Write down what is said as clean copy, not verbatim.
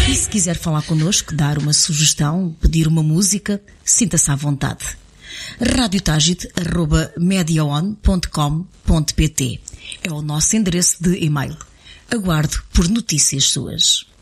E se quiser falar connosco, dar uma sugestão, pedir uma música, sinta-se à vontade. radiotagit@mediaon.com.pt é o nosso endereço de e-mail. Aguardo por notícias suas.